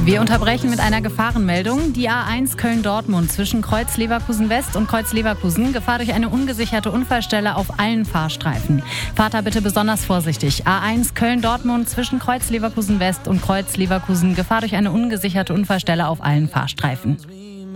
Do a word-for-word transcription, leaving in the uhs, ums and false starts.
Wir unterbrechen mit einer Gefahrenmeldung. Die A eins Köln-Dortmund zwischen Kreuz Leverkusen-West und Kreuz Leverkusen. Gefahr durch eine ungesicherte Unfallstelle auf allen Fahrstreifen. Fahrt da bitte besonders vorsichtig. A eins Köln-Dortmund zwischen Kreuz Leverkusen-West und Kreuz Leverkusen. Gefahr durch eine ungesicherte Unfallstelle auf allen Fahrstreifen.